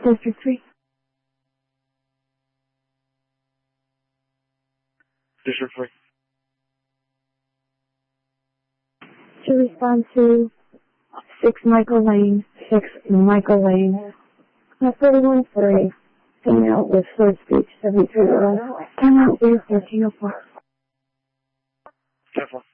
District 3. District 3. To respond to 6 Michael Lane. 6 Michael Lane. 31-3. Female with slurred speech, 73-year-old. Time out 1304. 10-4.